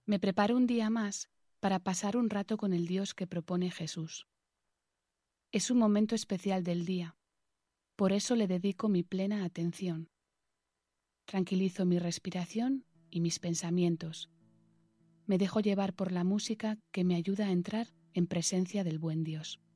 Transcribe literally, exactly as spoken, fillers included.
Me preparo un día más para pasar un rato con el Dios que propone Jesús. Es un momento especial del día, por eso le dedico mi plena atención. Tranquilizo mi respiración y mis pensamientos. Me dejo llevar por la música que me ayuda a entrar en presencia del buen Dios.